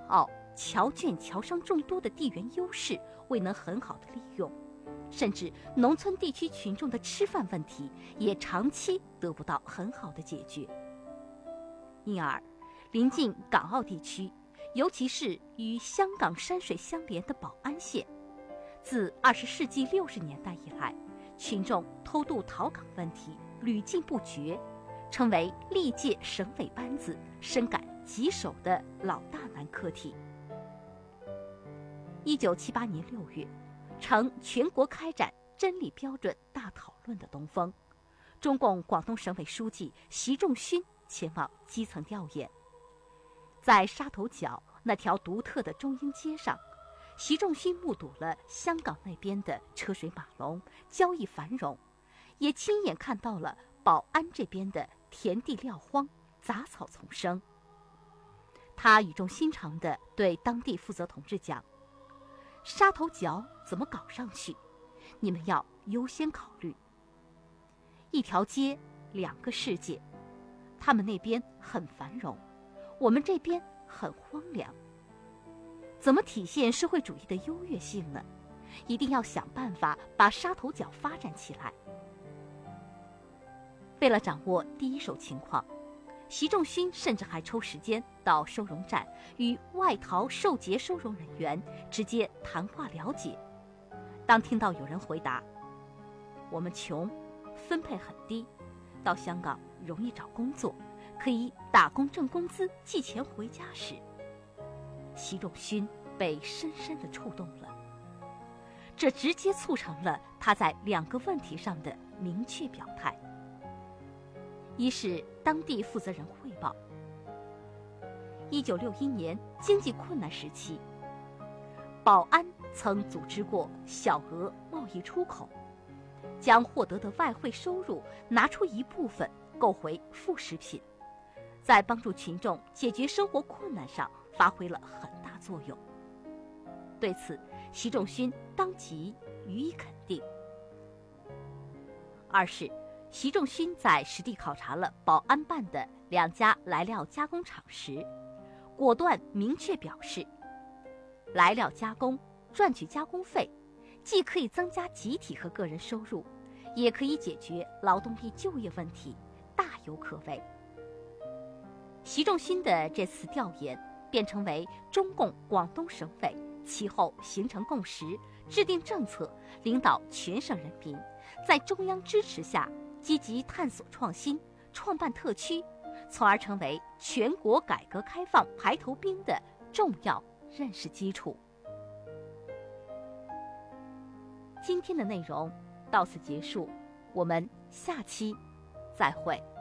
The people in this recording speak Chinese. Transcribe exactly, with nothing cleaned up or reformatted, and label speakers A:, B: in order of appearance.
A: 澳侨眷侨商众多的地缘优势未能很好的利用，甚至农村地区群众的吃饭问题也长期得不到很好的解决。因而，临近港澳地区，尤其是与香港山水相连的宝安县，自二十世纪六十年代以来，群众偷渡逃港问题屡禁不绝，成为历届省委班子深感棘手的老大难课题。一九七八年六月，乘全国开展真理标准大讨论的东风，中共广东省委书记习仲勋前往基层调研。在沙头角那条独特的中英街上，习仲勋目睹了香港那边的车水马龙、交易繁荣，也亲眼看到了宝安这边的田地撂荒、杂草丛生。他语重心长地对当地负责同志讲：沙头角怎么搞上去，你们要优先考虑。一条街，两个世界，他们那边很繁荣，我们这边很荒凉。怎么体现社会主义的优越性呢？一定要想办法把沙头角发展起来。为了掌握第一手情况，习仲勋甚至还抽时间到收容站与外逃受劫收容人员直接谈话了解。当听到有人回答我们穷，分配很低，到香港容易找工作，可以打工挣工资寄钱回家时，习仲勋被深深地触动了。这直接促成了他在两个问题上的明确表态。一是当地负责人汇报，一九六一年经济困难时期，宝安曾组织过小额贸易出口，将获得的外汇收入拿出一部分购回副食品，在帮助群众解决生活困难上发挥了很大作用。对此，习仲勋当即予以肯定。二是习仲勋在实地考察了宝安办的两家来料加工厂时，果断明确表示，来料加工赚取加工费，既可以增加集体和个人收入，也可以解决劳动力就业问题，大有可为。习仲勋的这次调研便成为中共广东省委其后形成共识，制定政策，领导全省人民在中央支持下积极探索创新，创办特区，从而成为全国改革开放排头兵的重要认识基础。今天的内容到此结束，我们下期再会。